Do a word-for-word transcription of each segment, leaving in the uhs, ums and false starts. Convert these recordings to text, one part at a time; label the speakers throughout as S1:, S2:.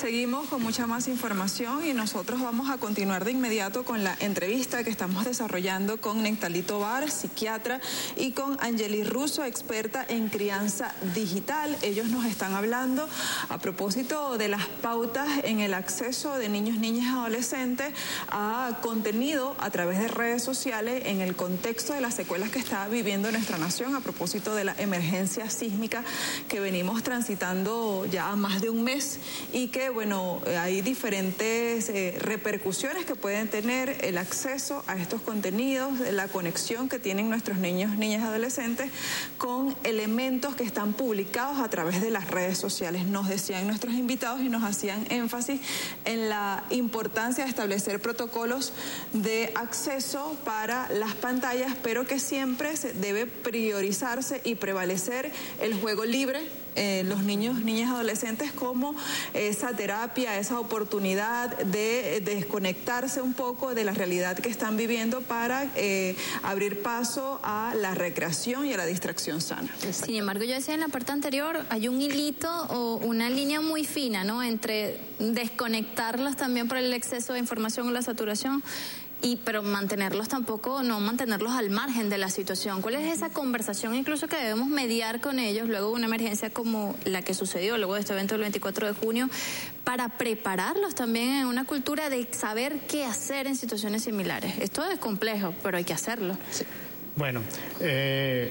S1: Seguimos con mucha más información y nosotros vamos a continuar de inmediato con la entrevista que estamos desarrollando con Nectalí Tovar, psiquiatra, y con Angeli Russo, experta en crianza digital. Ellos nos están hablando a propósito de las pautas en el acceso de niños, niñas y adolescentes a contenido a través de redes sociales en el contexto de las secuelas que está viviendo nuestra nación a propósito de la emergencia sísmica que venimos transitando ya más de un mes y que, bueno, hay diferentes eh, repercusiones que pueden tener el acceso a estos contenidos, la conexión que tienen nuestros niños, niñas y adolescentes con elementos que están publicados a través de las redes sociales. Nos decían nuestros invitados y nos hacían énfasis en la importancia de establecer protocolos de acceso para las pantallas, pero que siempre se debe priorizarse y prevalecer el juego libre. Eh, los niños, niñas y adolescentes como esa terapia, esa oportunidad de, de desconectarse un poco de la realidad que están viviendo para eh, abrir paso a la recreación y a la distracción sana.
S2: Sin embargo, yo decía en la parte anterior, hay un hilito o una línea muy fina, ¿no?, entre desconectarlos también por el exceso de información o la saturación, y pero mantenerlos tampoco, no mantenerlos al margen de la situación. ¿Cuál es esa conversación incluso que debemos mediar con ellos luego de una emergencia como la que sucedió luego de este evento del veinticuatro de junio, para prepararlos también en una cultura de saber qué hacer en situaciones similares? Esto es complejo, pero hay que hacerlo. Sí.
S3: Bueno, eh...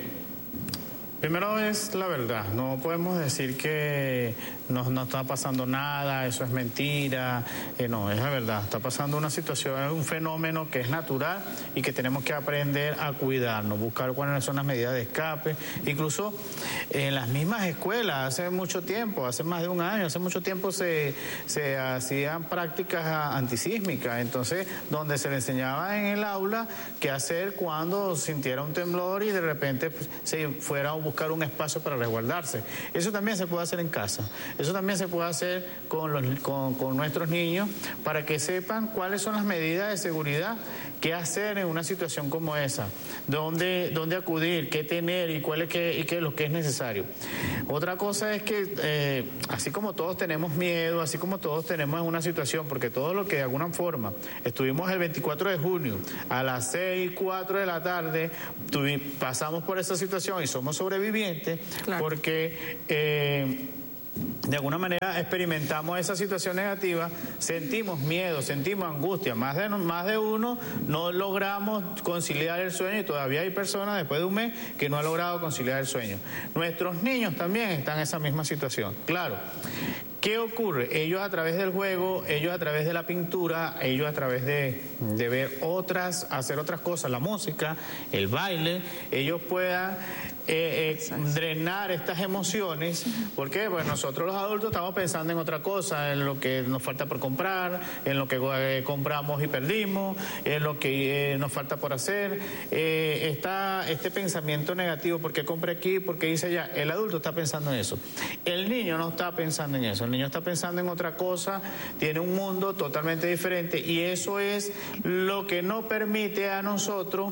S3: primero es la verdad, no podemos decir que no, no está pasando nada, eso es mentira, eh, no, es la verdad, está pasando una situación, es un fenómeno que es natural y que tenemos que aprender a cuidarnos, buscar cuáles son las medidas de escape, incluso en las mismas escuelas, hace mucho tiempo, hace más de un año, hace mucho tiempo se, se hacían prácticas antisísmicas, entonces donde se le enseñaba en el aula qué hacer cuando sintiera un temblor y de repente pues, se fuera a buscar un espacio para resguardarse. Eso también se puede hacer en casa, eso también se puede hacer con, los, con, con nuestros niños para que sepan cuáles son las medidas de seguridad, qué hacer en una situación como esa, dónde, dónde acudir, qué tener y cuál es que, y qué es lo que es necesario. Otra cosa es que eh, así como todos tenemos miedo, así como todos tenemos una situación, porque todo lo que de alguna forma estuvimos el veinticuatro de junio a las seis, cuatro de la tarde, tuvi, pasamos por esa situación y somos sobrevivientes, claro, porque eh, de alguna manera experimentamos esa situación negativa, sentimos miedo, sentimos angustia, más de, más de uno no logramos conciliar el sueño y todavía hay personas después de un mes que no han logrado conciliar el sueño. Nuestros niños también están en esa misma situación, claro. ¿Qué ocurre? Ellos a través del juego, ellos a través de la pintura, ellos a través de, de ver otras, hacer otras cosas, la música, el baile, ellos puedan eh, eh, drenar estas emociones. ¿Por qué? Pues nosotros los adultos estamos pensando en otra cosa, en lo que nos falta por comprar, en lo que eh, compramos y perdimos, en lo que eh, nos falta por hacer. Eh, está este pensamiento negativo, ¿por qué compré aquí? ¿Por qué hice allá? El adulto está pensando en eso. El niño no está pensando en eso. El niño está pensando en otra cosa, tiene un mundo totalmente diferente y eso es lo que no permite a nosotros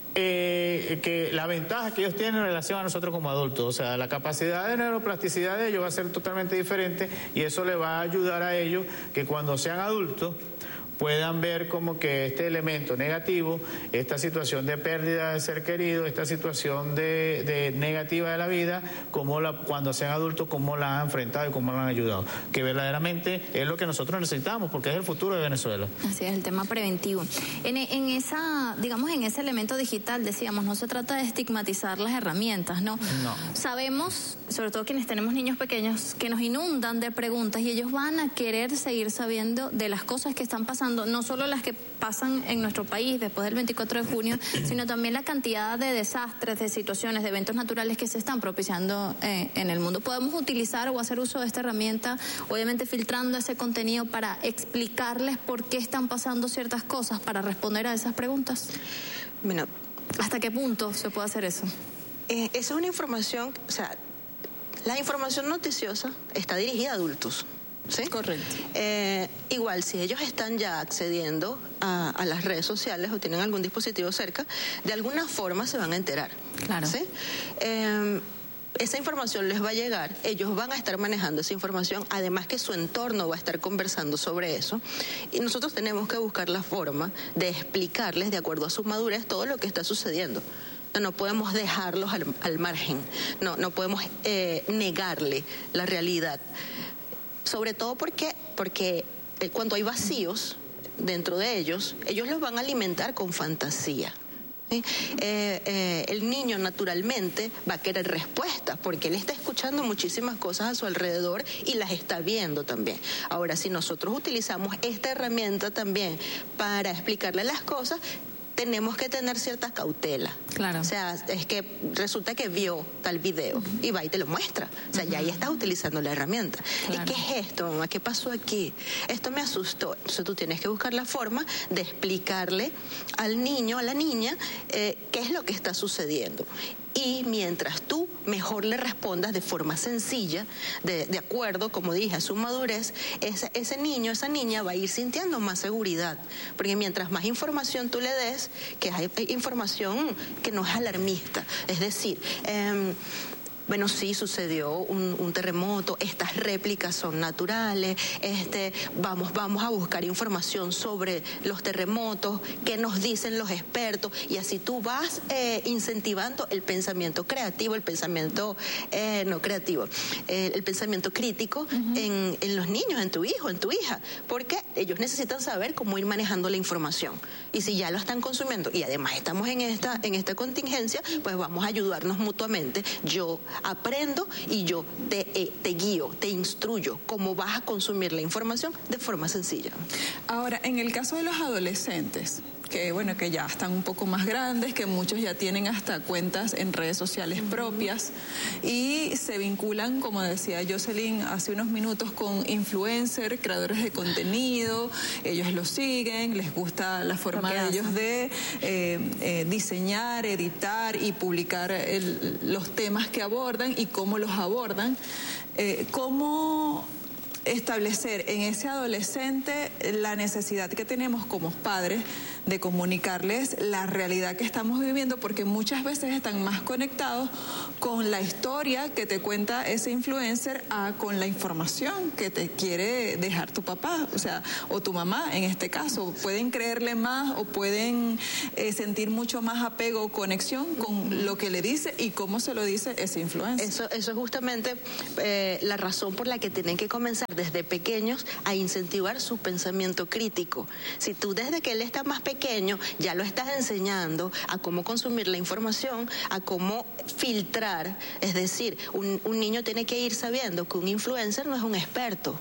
S3: eh, que la ventaja que ellos tienen en relación a nosotros como adultos, o sea, la capacidad de neuroplasticidad de ellos va a ser totalmente diferente y eso le va a ayudar a ellos que cuando sean adultos puedan ver como que este elemento negativo, esta situación de pérdida de ser querido, esta situación de, de negativa de la vida, como la, cuando sean adultos, cómo la han enfrentado y cómo la han ayudado, que verdaderamente es lo que nosotros necesitamos, porque es el futuro de Venezuela.
S2: Así es, el tema preventivo. En, en esa, digamos, en ese elemento digital, decíamos, no se trata de estigmatizar las herramientas, ¿no?
S3: No.
S2: Sabemos, sobre todo quienes tenemos niños pequeños, que nos inundan de preguntas y ellos van a querer seguir sabiendo de las cosas que están pasando, no solo las que pasan en nuestro país después del veinticuatro de junio, sino también la cantidad de desastres, de situaciones, de eventos naturales que se están propiciando eh, en el mundo. ¿Podemos utilizar o hacer uso de esta herramienta, obviamente filtrando ese contenido para explicarles por qué están pasando ciertas cosas, para responder a esas preguntas?
S4: Bueno,
S2: ¿hasta qué punto se puede hacer eso?
S4: Eh, esa es una información, o sea, la información noticiosa está dirigida a adultos. ¿Sí?
S2: Correcto.
S4: Eh, igual, si ellos están ya accediendo a, a las redes sociales o tienen algún dispositivo cerca, de alguna forma se van a enterar.
S2: Claro.
S4: ¿Sí? Eh, esa información les va a llegar, ellos van a estar manejando esa información, además que su entorno va a estar conversando sobre eso, y nosotros tenemos que buscar la forma de explicarles, de acuerdo a su madurez, todo lo que está sucediendo. No, no podemos dejarlos al, al margen, no, no podemos eh, negarle la realidad, sobre todo porque, porque eh, cuando hay vacíos dentro de ellos, ellos los van a alimentar con fantasía. Eh, eh, el niño naturalmente va a querer respuestas porque él está escuchando muchísimas cosas a su alrededor y las está viendo también. Ahora, si nosotros utilizamos esta herramienta también para explicarle las cosas, tenemos que tener cierta cautela.
S2: Claro.
S4: O sea, es que resulta que vio tal video uh-huh. y va y te lo muestra. O sea, uh-huh. ya ahí estás utilizando la herramienta. Claro. ¿Y qué es esto, mamá? ¿Qué pasó aquí? Esto me asustó. Entonces tú tienes que buscar la forma de explicarle al niño, a la niña, eh, qué es lo que está sucediendo. Y mientras tú mejor le respondas de forma sencilla, de, de acuerdo, como dije, a su madurez, ese, ese niño, esa niña va a ir sintiendo más seguridad. Porque mientras más información tú le des, que hay, hay información que no es alarmista, es decir, eh, bueno, sí, sucedió un, un terremoto, estas réplicas son naturales, este, vamos, vamos a buscar información sobre los terremotos, qué nos dicen los expertos, y así tú vas eh, incentivando el pensamiento creativo, el pensamiento, eh, no creativo, eh, el pensamiento crítico uh-huh. en, en los niños, en tu hijo, en tu hija, porque ellos necesitan saber cómo ir manejando la información. Y si ya lo están consumiendo, y además estamos en esta, en esta contingencia, pues vamos a ayudarnos mutuamente. Yo aprendo y yo te, eh, te guío, te instruyo cómo vas a consumir la información de forma sencilla.
S1: Ahora, en el caso de los adolescentes, que bueno, que ya están un poco más grandes, que muchos ya tienen hasta cuentas en redes sociales uh-huh. propias y se vinculan, como decía Jocelyn hace unos minutos, con influencers, creadores de contenido, ellos los siguen, les gusta la forma de hacen. ellos de eh, eh, diseñar, editar y publicar el, los temas que abordan y cómo los abordan, eh, cómo establecer en ese adolescente la necesidad que tenemos como padres de comunicarles la realidad que estamos viviendo, porque muchas veces están más conectados con la historia que te cuenta ese influencer a con la información que te quiere dejar tu papá, o sea, o tu mamá en este caso. Pueden creerle más o pueden eh, sentir mucho más apego o conexión con lo que le dice y cómo se lo dice ese influencer.
S4: Eso, eso es justamente eh, la razón por la que tienen que comenzar desde pequeños a incentivar su pensamiento crítico. Si tú desde que él está más pequeño ya lo estás enseñando a cómo consumir la información, a cómo filtrar, es decir, un, un niño tiene que ir sabiendo que un influencer no es un experto.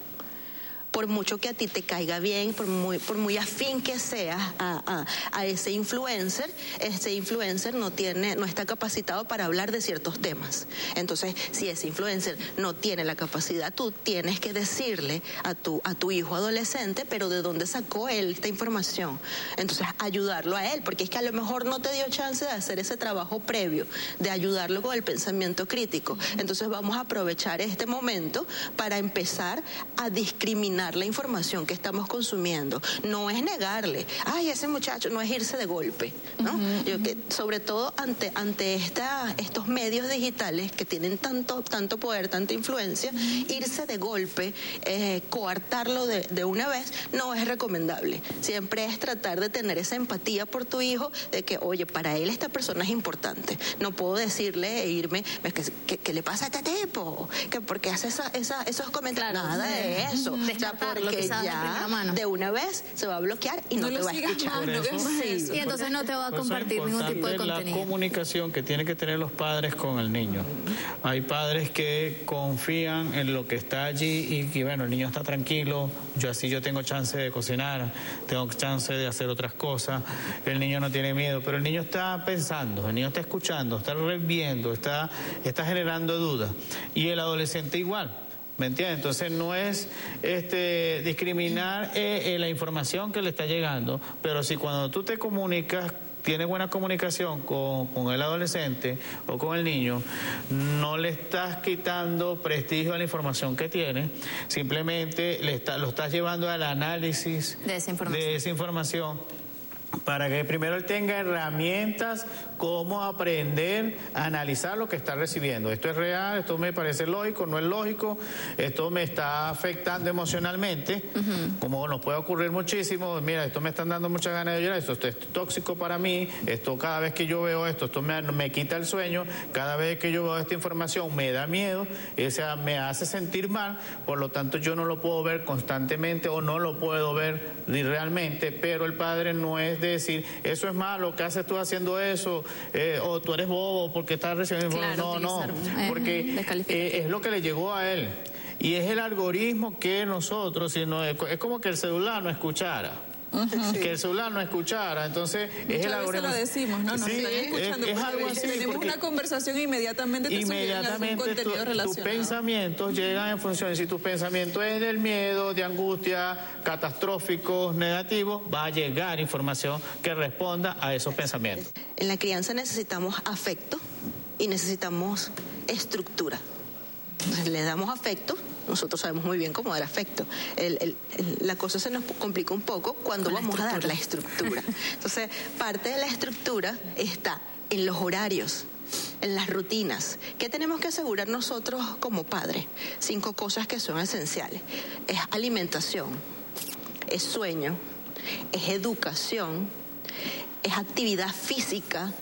S4: Por mucho que a ti te caiga bien, por muy, por muy afín que seas a, a, a ese influencer, ese influencer no tiene, no está capacitado para hablar de ciertos temas. Entonces, si ese influencer no tiene la capacidad, tú tienes que decirle a tu, a tu hijo adolescente, pero de dónde sacó él esta información. Entonces, ayudarlo a él, porque es que a lo mejor no te dio chance de hacer ese trabajo previo, de ayudarlo con el pensamiento crítico. Entonces, vamos a aprovechar este momento para empezar a discriminar la información que estamos consumiendo. No es negarle, ay, ese muchacho, no es irse de golpe, ¿no? Uh-huh, Yo, que, sobre todo ante, ante esta, estos medios digitales que tienen tanto, tanto poder, tanta influencia, uh-huh. irse de golpe, eh, coartarlo de, de una vez, no es recomendable. Siempre es tratar de tener esa empatía por tu hijo, de que, oye, para él esta persona es importante. No puedo decirle e irme, ¿qué, qué, qué le pasa a este tipo? ¿Qué, ¿Por qué hace esa, esa, esos comentarios?
S2: Claro,
S4: Nada de eso.
S2: Uh-huh.
S4: O sea, porque ya de, de una vez se va a bloquear y no, no te va a escuchar.
S2: Más, no sí. Y entonces no te va a compartir ningún tipo de contenido.
S3: La comunicación que tienen que tener los padres con el niño. Hay padres que confían en lo que está allí y que, bueno, el niño está tranquilo, yo así yo tengo chance de cocinar, tengo chance de hacer otras cosas, el niño no tiene miedo, pero el niño está pensando, el niño está escuchando, está viendo, está, está generando dudas. Y el adolescente igual. ¿Me entiendes? Entonces no es este discriminar eh, eh, la información que le está llegando, pero si cuando tú te comunicas, tienes buena comunicación con, con el adolescente o con el niño, no le estás quitando prestigio a la información que tiene, simplemente le está, lo estás llevando al análisis
S2: de esa información.
S3: De esa información para que primero él tenga herramientas cómo aprender a analizar lo que está recibiendo. Esto es real, esto me parece lógico, no es lógico, esto me está afectando emocionalmente, uh-huh. como nos puede ocurrir muchísimo. Mira, esto me están dando muchas ganas de llorar, esto, esto es tóxico para mí, esto cada vez que yo veo esto, esto me, me quita el sueño, cada vez que yo veo esta información me da miedo, o sea, me hace sentir mal, por lo tanto yo no lo puedo ver constantemente o no lo puedo ver realmente, pero el padre no es de decir, eso es malo, ¿qué haces tú haciendo eso? Eh, o tú eres bobo porque estás recibiendo
S2: claro,
S3: no, no, porque eh, es lo que le llegó a él. Y es el algoritmo que nosotros, si no, es como que el celular no escuchara. Uh-huh. Que el celular no escuchara, entonces
S1: muchas
S3: es el algoritmo.
S1: Lo decimos, ¿no? Nos
S3: sí,
S1: están escuchando
S3: es, es algo así.
S1: Tenemos una conversación e inmediatamente te
S3: inmediatamente
S1: un contenido
S3: tu,
S1: relacionado.
S3: tus pensamientos llegan en función. Si tus pensamientos es del miedo, de angustia, catastróficos, negativos, va a llegar información que responda a esos pensamientos.
S4: En la crianza necesitamos afecto y necesitamos estructura. Entonces, le damos afecto. Nosotros sabemos muy bien cómo dar afecto. El, el, el, la cosa se nos complica un poco cuando Con vamos a dar la estructura. Entonces, parte de la estructura está en los horarios, en las rutinas. ¿Qué tenemos que asegurar nosotros como padres? Cinco cosas que son esenciales. Es alimentación, es sueño, es educación, es actividad física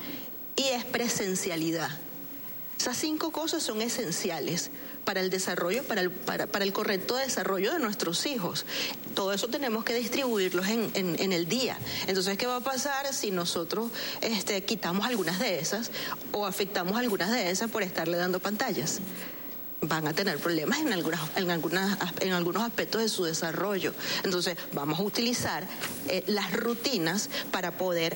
S4: y es presencialidad. Esas cinco cosas son esenciales para el desarrollo, para el, para, para el correcto desarrollo de nuestros hijos. Todo eso tenemos que distribuirlos en, en, en el día. Entonces, ¿qué va a pasar si nosotros este, quitamos algunas de esas o afectamos algunas de esas por estarle dando pantallas? Van a tener problemas en, algunas, en, algunas, en algunos aspectos de su desarrollo. Entonces, vamos a utilizar eh, las rutinas para poder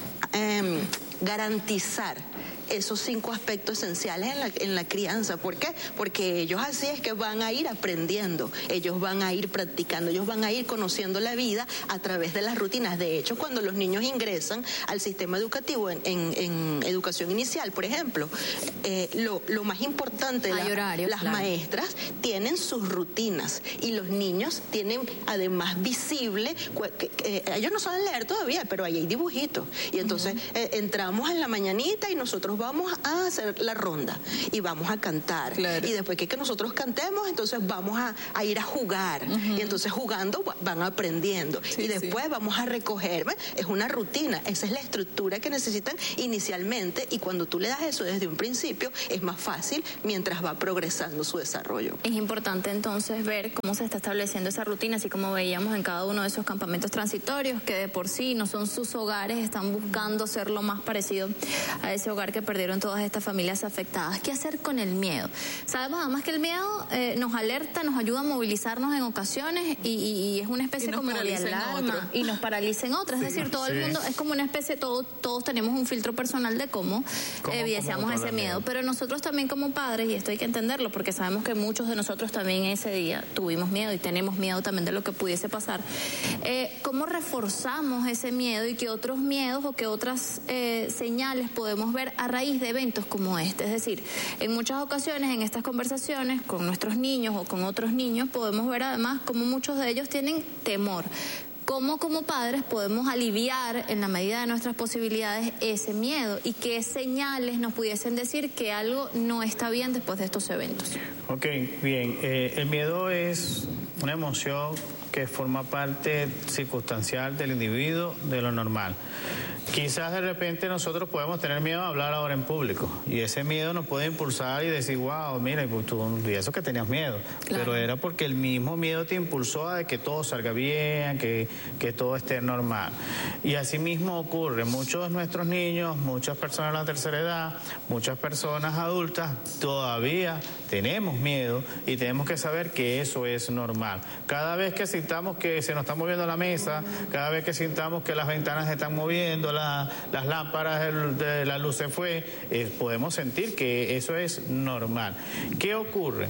S4: eh, garantizar esos cinco aspectos esenciales en la, en la crianza. ¿Por qué? Porque ellos así es que van a ir aprendiendo, ellos van a ir practicando, ellos van a ir conociendo la vida a través de las rutinas. De hecho, cuando los niños ingresan al sistema educativo en, en, en educación inicial, por ejemplo, eh, lo, lo más importante, la, horario, las claro. maestras tienen sus rutinas y los niños tienen además visible, que, que, eh, ellos no saben leer todavía, pero ahí hay dibujitos. Y entonces uh-huh. eh, entramos en la mañanita y nosotros vamos a hacer la ronda y vamos a cantar. Claro. Y después que, que nosotros cantemos, entonces vamos a, a ir a jugar. Uh-huh. Y entonces jugando van aprendiendo. Sí, y después sí. vamos a recoger. Es una rutina. Esa es la estructura que necesitan inicialmente. Y cuando tú le das eso desde un principio, es más fácil mientras va progresando su desarrollo.
S2: Es importante entonces ver cómo se está estableciendo esa rutina, así como veíamos en cada uno de esos campamentos transitorios, que de por sí no son sus hogares, están buscando ser lo más parecido a ese hogar que perdieron todas estas familias afectadas. ¿Qué hacer con el miedo? Sabemos además que el miedo eh, nos alerta, nos ayuda a movilizarnos en ocasiones y, y, y es una especie como de alarma y nos paraliza en otras. Sí, es decir, todo sí. el mundo es como una especie, todo, todos tenemos un filtro personal de cómo, cómo evidenciamos ese miedo, pero nosotros también como padres, y esto hay que entenderlo porque sabemos que muchos de nosotros también ese día tuvimos miedo y tenemos miedo también de lo que pudiese pasar. Eh, ¿Cómo reforzamos ese miedo y qué otros miedos o qué otras eh, señales podemos ver a raíz de eventos como este? Es decir, en muchas ocasiones en estas conversaciones con nuestros niños o con otros niños podemos ver además cómo muchos de ellos tienen temor. ¿Cómo como padres podemos aliviar en la medida de nuestras posibilidades ese miedo y qué señales nos pudiesen decir que algo no está bien después de estos eventos?
S3: Ok, bien. Eh, el miedo es una emoción que forma parte circunstancial del individuo, de lo normal. Quizás de repente nosotros podemos tener miedo a hablar ahora en público y ese miedo nos puede impulsar y decir, wow, mira, tú, y eso que tenías miedo, claro. pero era porque el mismo miedo te impulsó a que todo salga bien, que, que todo esté normal. Y así mismo ocurre, muchos de nuestros niños, muchas personas de la tercera edad, muchas personas adultas, todavía tenemos miedo y tenemos que saber que eso es normal. Cada vez que sintamos que se nos está moviendo la mesa, cada vez que sintamos que las ventanas se están moviendo, la, las lámparas de, de la luz se fue, eh, podemos sentir que eso es normal. ¿Qué ocurre?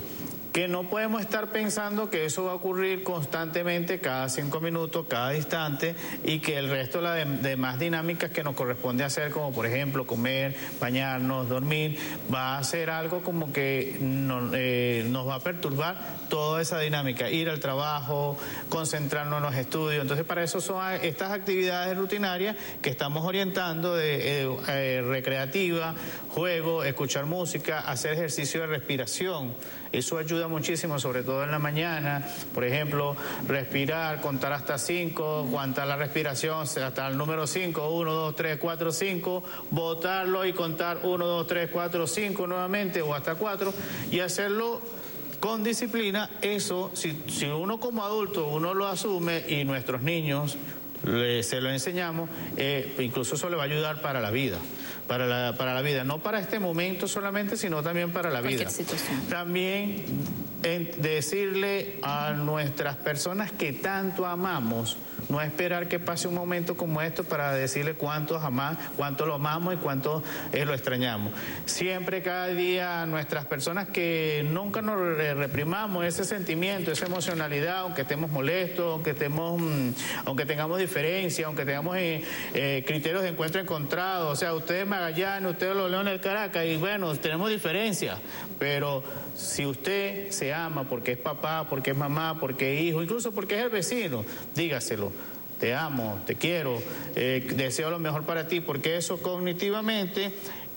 S3: que no podemos estar pensando que eso va a ocurrir constantemente cada cinco minutos, cada instante, y que el resto de las demás dinámicas que nos corresponde hacer, como por ejemplo comer, bañarnos, dormir, va a ser algo como que no, eh, nos va a perturbar toda esa dinámica, ir al trabajo, concentrarnos en los estudios. Entonces para eso son estas actividades rutinarias que estamos orientando de eh, eh, recreativa, juego, escuchar música, hacer ejercicio de respiración. Eso ayuda muchísimo, sobre todo en la mañana. Por ejemplo, respirar, contar hasta cinco, aguantar la respiración hasta el número cinco, uno, dos, tres, cuatro, cinco, botarlo y contar uno, dos, tres, cuatro, cinco nuevamente o hasta cuatro y hacerlo con disciplina. Eso, si, si uno como adulto, uno lo asume y nuestros niños le, se lo enseñamos, eh, incluso eso le va a ayudar para la vida. Para la, para la vida, no para este momento solamente, sino también para la vida. También en decirle a nuestras personas que tanto amamos, no esperar que pase un momento como esto para decirle cuánto, ama, cuánto lo amamos y cuánto eh, lo extrañamos. Siempre, cada día, a nuestras personas que nunca nos reprimamos ese sentimiento, esa emocionalidad, aunque estemos molestos, aunque, estemos, aunque tengamos diferencias, aunque tengamos eh, eh, criterios de encuentro encontrados. O sea, ustedes Magallanes, ustedes los Leones del Caracas, y bueno, tenemos diferencias, pero si usted se ama porque es papá, porque es mamá, porque es hijo, incluso porque es el vecino, dígaselo. Te amo, te quiero, eh, deseo lo mejor para ti, porque eso cognitivamente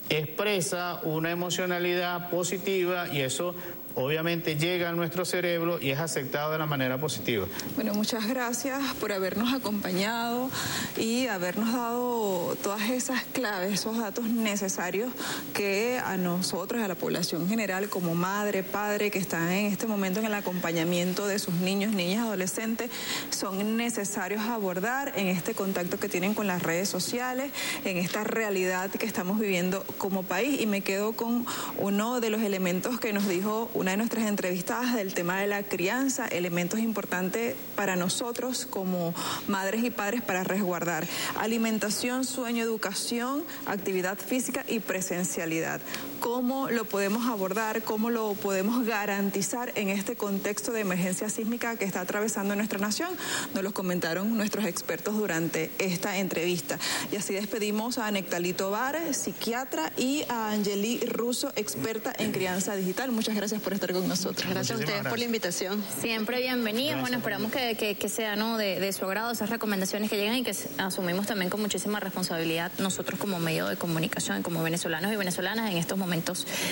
S3: expresa una emocionalidad positiva y eso obviamente llega a nuestro cerebro y es aceptado de la manera positiva.
S1: Bueno, muchas gracias por habernos acompañado y habernos dado todas esas claves, esos datos necesarios que a nosotros, a la población general, como madre, padre, que están en este momento en el acompañamiento de sus niños, niñas, adolescentes, son necesarios abordar en este contacto que tienen con las redes sociales, en esta realidad que estamos viviendo como país. Y me quedo con uno de los elementos que nos dijo una de nuestras entrevistadas del tema de la crianza, elementos importantes para nosotros como madres y padres para resguardar: alimentación, sueño, educación, actividad física y presencialidad. ¿Cómo lo podemos abordar? ¿Cómo lo podemos garantizar en este contexto de emergencia sísmica que está atravesando nuestra nación? Nos lo comentaron nuestros expertos durante esta entrevista. Y así despedimos a Nectalito Bar, psiquiatra, y a Angeli Russo, experta en crianza digital. Muchas gracias por estar con nosotros.
S4: Gracias a ustedes
S3: gracias.
S4: por la invitación.
S2: Siempre bienvenidos. Bueno, esperamos que, que, que sea, ¿no?, de, de su agrado esas recomendaciones que llegan y que asumimos también con muchísima responsabilidad nosotros como medio de comunicación, como venezolanos y venezolanas en estos momentos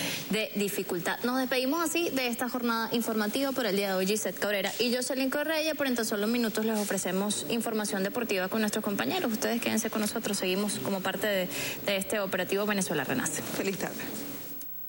S2: de dificultad. Nos despedimos así de esta jornada informativa por el día de hoy. Gisette Cabrera y Jocelyn Correa. Por en tan solo minutos les ofrecemos información deportiva con nuestros compañeros. Ustedes quédense con nosotros. Seguimos como parte de, de este operativo Venezuela Renace.
S1: Feliz tarde.